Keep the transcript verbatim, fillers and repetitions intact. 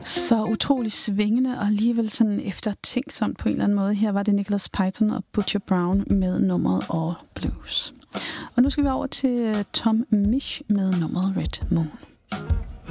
Så utrolig svingende og alligevel sådan eftertænksomt på en eller anden måde. Her var det Nicholas Payton og Butcher Brown med nummeret All Blues. Og nu skal vi over til Tom Misch med nummeret Red Moon.